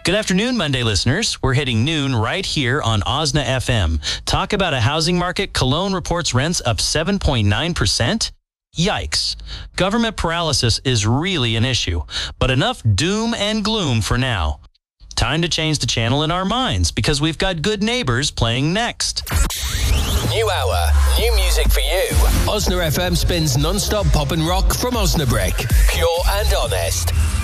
Good afternoon, Monday listeners. We're hitting noon right here on Osna FM. Talk about a housing market. Cologne reports rents up 7.9%. Yikes. Government paralysis is really an issue, but enough doom and gloom for now. Time to change the channel in our minds because we've got Good Neighbors playing next. New hour, new music for you. Osna FM spins non-stop pop and rock from Osnabrück. Pure and honest.